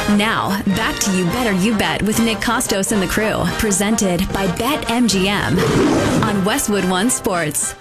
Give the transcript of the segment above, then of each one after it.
Now, back to You Better You Bet with Nick Costos and the crew, presented by BetMGM on Westwood One Sports.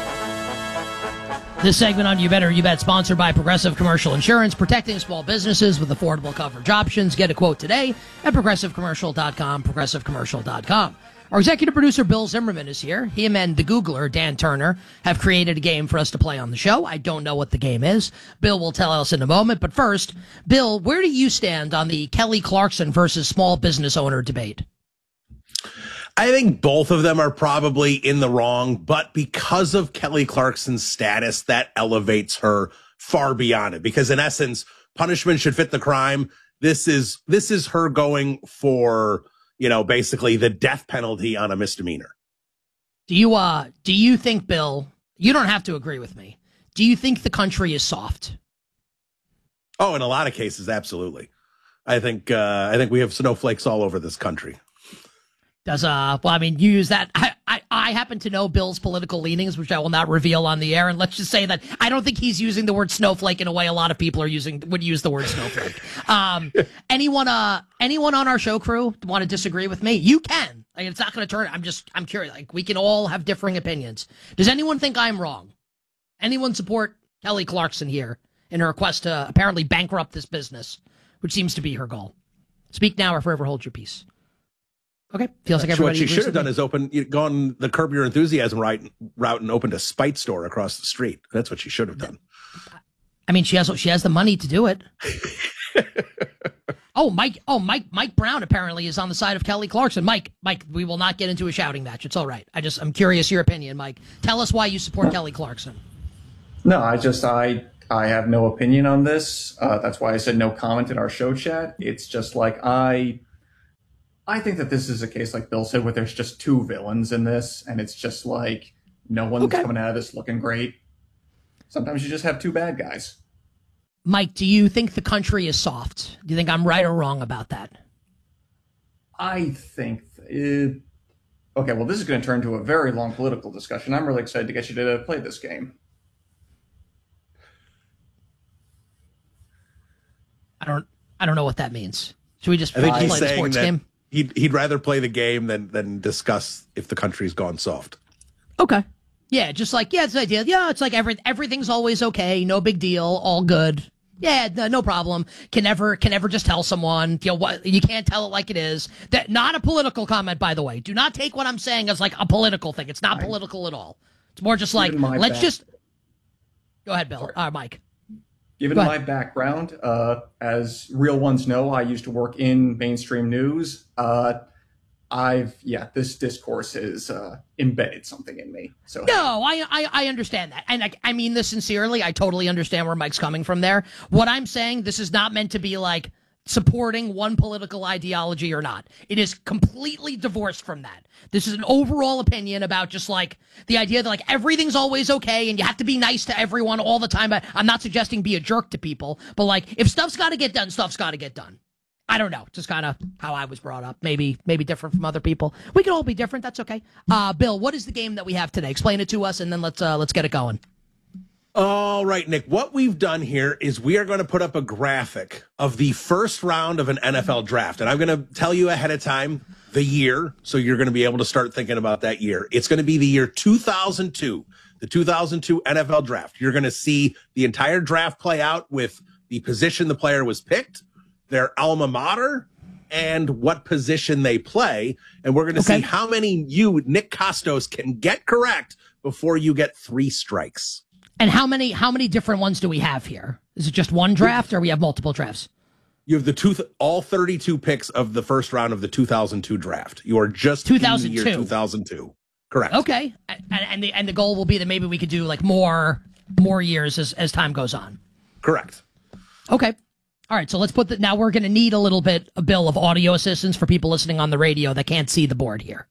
This segment on You Better You Bet, sponsored by Progressive Commercial Insurance, protecting small businesses with affordable coverage options. Get a quote today at progressivecommercial.com, progressivecommercial.com. Our executive producer, Bill Zimmerman, is here. Him and the Googler, Dan Turner, have created a game for us to play on the show. I don't know what the game is. Bill will tell us in a moment. But first, Bill, where do you stand on the Kelly Clarkson versus small business owner debate? I think both of them are probably in the wrong, but because of Kelly Clarkson's status, that elevates her far beyond it. Because in essence, punishment should fit the crime. This is her going for, basically the death penalty on a misdemeanor. Do you think, Bill, you don't have to agree with me. Do you think the country is soft? Oh, in a lot of cases, absolutely. I think we have snowflakes all over this country. You use that. I happen to know Bill's political leanings, which I will not reveal on the air. And let's just say that I don't think he's using the word snowflake in a way a lot of people would use the word snowflake. Anyone on our show crew want to disagree with me? You can. It's not going to turn. I'm curious. We can all have differing opinions. Does anyone think I'm wrong? Anyone support Kelly Clarkson here in her quest to apparently bankrupt this business, which seems to be her goal? Speak now or forever hold your peace. Okay, feels like everybody. What she should have done is gone the Curb Your Enthusiasm route and opened a Spite store across the street. That's what she should have done. I mean, she has the money to do it. Mike Brown apparently is on the side of Kelly Clarkson. Mike, we will not get into a shouting match. It's all right. I'm curious your opinion, Mike. Tell us why you support Kelly Clarkson. No, I have no opinion on this. That's why I said no comment in our show chat. It's just I think that this is a case, like Bill said, where there's just two villains in this, and it's just no one's coming out of this looking great. Sometimes you just have two bad guys. Mike, do you think the country is soft? Do you think I'm right or wrong about that? I think... okay, well, this is going to turn into a very long political discussion. I'm really excited to get you to play this game. I don't know what that means. Should we just play the sports game? He'd rather play the game than discuss if the country's gone soft. Okay. Yeah, it's the idea. Yeah, it's like everything's always okay, no big deal, all good. Yeah, no problem. Can never just tell someone, what, you can't tell it like it is. That not a political comment, by the way. Do not take what I'm saying as a political thing. It's not political at all. It's more just just go ahead, Bill. Mike. Given my background, as real ones know, I used to work in mainstream news. This discourse has embedded something in me. So no, I understand that, and I mean this sincerely. I totally understand where Mike's coming from there. What I'm saying, this is not meant to be supporting one political ideology or not. It is completely divorced from that. This is an overall opinion about just the idea that everything's always okay and you have to be nice to everyone all the time. I'm not suggesting be a jerk to people, but if stuff's got to get done, stuff's got to get done. I don't know. Just kind of how I was brought up. Maybe different from other people. We can all be different. That's okay. Bill, what is the game that we have today? Explain it to us, and then let's get it going. All right, Nick, what we've done here is we are going to put up a graphic of the first round of an NFL draft. And I'm going to tell you ahead of time the year, so you're going to be able to start thinking about that year. It's going to be the year 2002, the 2002 NFL draft. You're going to see the entire draft play out with the position the player was picked, their alma mater, and what position they play. And we're going to see how many you, Nick Costos, can get correct before you get 3 strikes. And how many different ones do we have here? Is it just one draft, or we have multiple drafts? You have all 32 picks of the first round of the 2002 draft. You are just 2002. In the year 2002. Correct. Okay. And the goal will be that maybe we could do more years as time goes on. Correct. Okay. All right. So let's now we're going to need a bill of audio assistance for people listening on the radio that can't see the board here.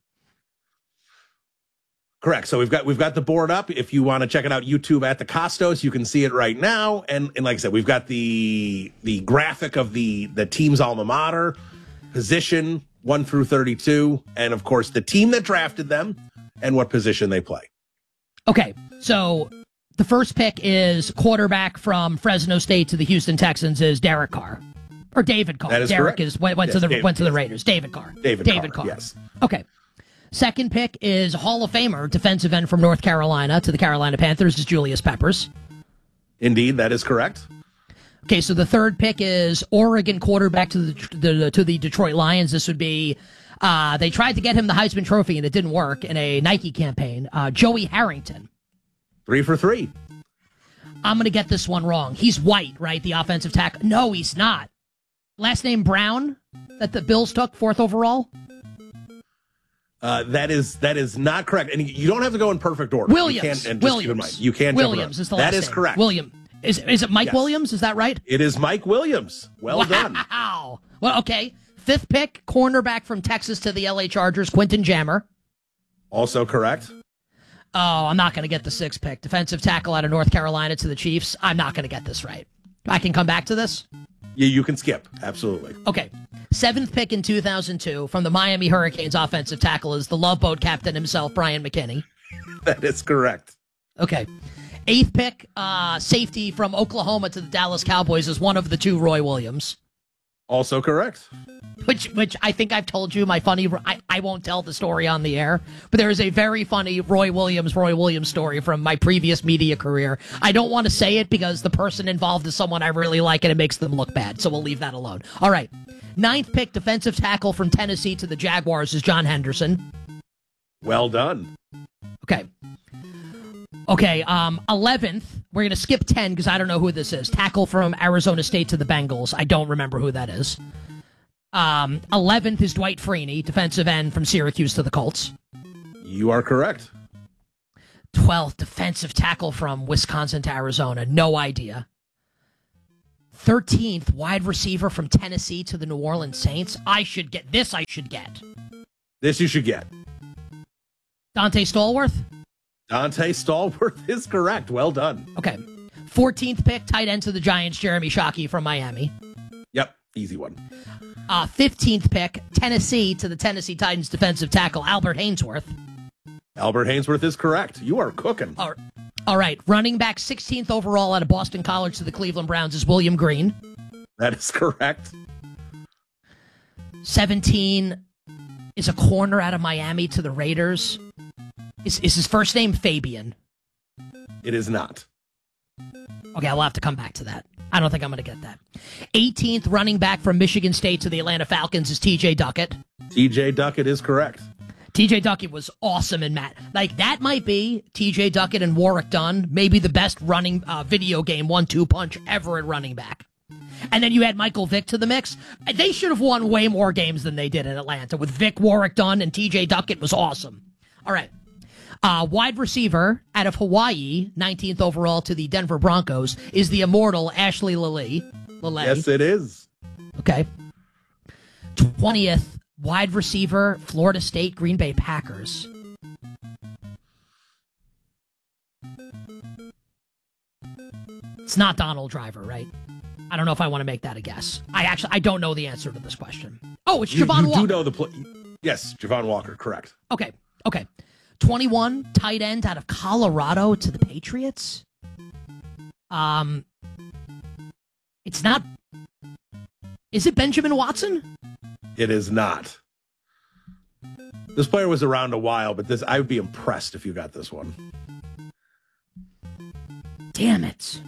Correct. So we've got the board up. If you want to check it out, YouTube at the Costos, you can see it right now. And like I said, we've got the graphic of the team's alma mater, position 1 through 32, and of course the team that drafted them and what position they play. Okay. So the first pick is quarterback from Fresno State to the Houston Texans is Derek Carr. Or David Carr. That is Derek correct. went to the David. Raiders. David Carr. David Carr, yes. Okay. Second pick is Hall of Famer, defensive end from North Carolina to the Carolina Panthers is Julius Peppers. Indeed, that is correct. Okay, so the third pick is Oregon quarterback to the Detroit Lions. This would be they tried to get him the Heisman Trophy and it didn't work in a Nike campaign. Joey Harrington. 3 for 3. I'm going to get this one wrong. He's white, right? The offensive tackle. No, he's not. Last name Brown that the Bills took, 4th overall. That is not correct, and you don't have to go in perfect order. Williams. And just keep in mind, you can. Williams is the last name. That is correct. William. Is it Mike Yes. Williams? Is that right? It is Mike Williams. Well done. Wow. Well, okay. 5th pick, cornerback from Texas to the LA Chargers, Quentin Jammer. Also correct. Oh, I'm not going to get the 6th pick. Defensive tackle out of North Carolina to the Chiefs. I'm not going to get this right. I can come back to this? Yeah, you can skip. Absolutely. Okay. 7th pick in 2002 from the Miami Hurricanes offensive tackle is the Love Boat captain himself, Brian McKinney. That is correct. Okay. 8th pick, safety from Oklahoma to the Dallas Cowboys is one of the 2 Roy Williams. Also correct. Which I think I've told you my funny, I won't tell the story on the air, but there is a very funny Roy Williams story from my previous media career. I don't want to say it because the person involved is someone I really like and it makes them look bad, so we'll leave that alone. All right. 9th pick, defensive tackle from Tennessee to the Jaguars is John Henderson. Well done. Okay. Okay, 11th, we're going to skip 10 because I don't know who this is. Tackle from Arizona State to the Bengals. I don't remember who that is. 11th is Dwight Freeney, defensive end from Syracuse to the Colts. You are correct. 12th, defensive tackle from Wisconsin to Arizona. No idea. 13th, wide receiver from Tennessee to the New Orleans Saints. I should get. This you should get. Dante Stallworth? Dante Stallworth is correct. Well done. Okay. 14th pick, tight end to the Giants, Jeremy Shockey from Miami. Yep, easy one. 15th pick, Tennessee to the Tennessee Titans defensive tackle, Albert Hainsworth. Albert Hainsworth is correct. You are cooking. All right. Running back 16th overall out of Boston College to the Cleveland Browns is William Green. That is correct. 17 is a corner out of Miami to the Raiders. Is his first name Fabian? It is not. Okay, I'll have to come back to that. I don't think I'm going to get that. 18th running back from Michigan State to the Atlanta Falcons is T.J. Duckett. T.J. Duckett is correct. T.J. Duckett was awesome in Matt. Like, that might be T.J. Duckett and Warwick Dunn, maybe the best running video game 1-2 punch ever at running back. And then you add Michael Vick to the mix. They should have won way more games than they did in Atlanta. With Vick, Warwick Dunn, and T.J. Duckett was awesome. All right. Wide receiver out of Hawaii, 19th overall to the Denver Broncos, is the immortal Ashley Lilly. Yes, it is. Okay. 20th, wide receiver, Florida State, Green Bay Packers. It's not Donald Driver, right? I don't know if I want to make that a guess. I don't know the answer to this question. Oh, it's Javon Walker. You do know the yes, Javon Walker, correct. Okay. 21, tight end out of Colorado to the Patriots. It's not. Is it Benjamin Watson? It is not. This player was around a while, but I would be impressed if you got this one. Damn it.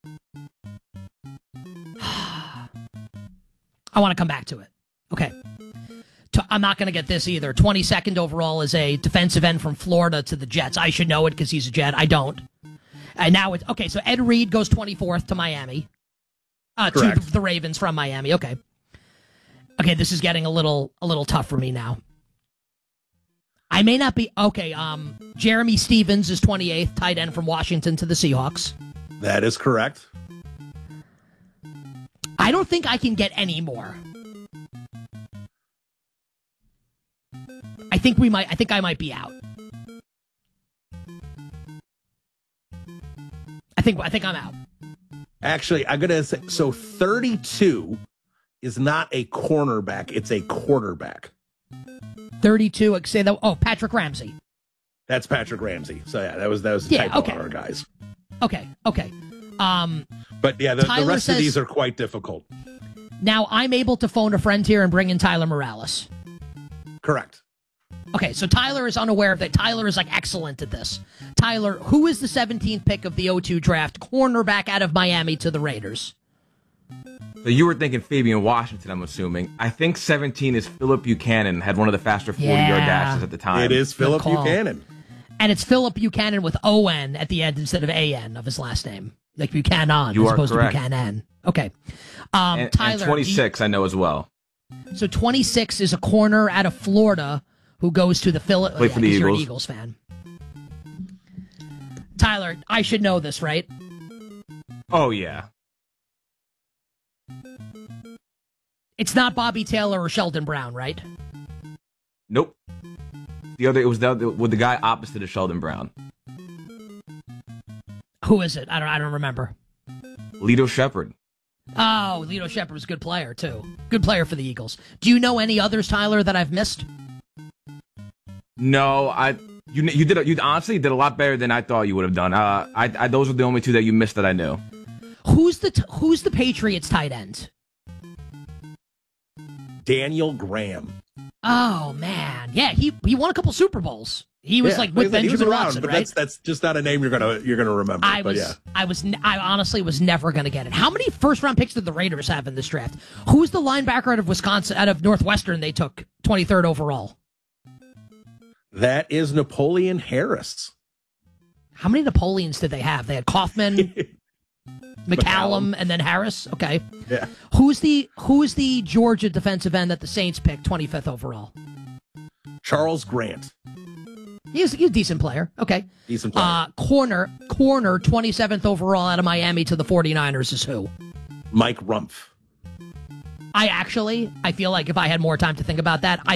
I want to come back to it. Okay. I'm not going to get this either. 22nd overall is a defensive end from Florida to the Jets. I should know it because he's a Jet. I don't. And now it's okay. So Ed Reed goes 24th to Miami. To the Ravens from Miami. Okay. This is getting a little tough for me now. I may not be okay. Jeremy Stevens is 28th, tight end from Washington to the Seahawks. That is correct. I don't think I can get any more. I think I might be out. I think I'm out. Actually, I'm going to say, so 32 is not a cornerback, it's a quarterback. 32, say that. Oh, Patrick Ramsey. That's Patrick Ramsey. So yeah, that was the typo on our guys. Okay. But yeah, the rest of these are quite difficult. Now, I'm able to phone a friend here and bring in Tyler Morales. Correct. Okay, so Tyler is unaware of that. Tyler is like excellent at this. Tyler, who is the 17th pick of the 02 draft, cornerback out of Miami to the Raiders? So you were thinking Fabian Washington, I'm assuming. I think 17 is Philip Buchanan, had one of the faster 40-yard dashes at the time. It is Philip Buchanan. And it's Philip Buchanan with O-N at the end instead of A-N of his last name. Like Buchanan You as are opposed correct. to Buchanan. Okay. And Tyler. 26, I know as well. So 26 is a corner out of Florida who goes to the Phillies. Play for the You're an Eagles. Eagles fan. Tyler, I should know this, right? Oh, yeah. It's not Bobby Taylor or Sheldon Brown, right? Nope. It was with the guy opposite of Sheldon Brown. Who is it? I don't remember. Lito Shepherd. Oh, Lito Shepherd was a good player, too. Good player for the Eagles. Do you know any others, Tyler, that I've missed? No, you honestly did a lot better than I thought you would have done. Those were the only two that you missed that I knew. Who's the Patriots tight end? Daniel Graham. Oh man, yeah, he won a couple Super Bowls. He was like with he was Benjamin around, Watson, but right? that's just not a name you're gonna remember. I honestly was never gonna get it. How many first round picks did the Raiders have in this draft? Who's the linebacker out of Northwestern they took 23rd overall? That is Napoleon Harris. How many Napoleons did they have? They had Kaufman, McCallum, and then Harris. Okay. Yeah. Who's the Georgia defensive end that the Saints picked 25th overall? Charles Grant. He's a decent player. Okay. Decent player. Corner 27th overall out of Miami to the 49ers is who? Mike Rumpf. I feel like if I had more time to think about that,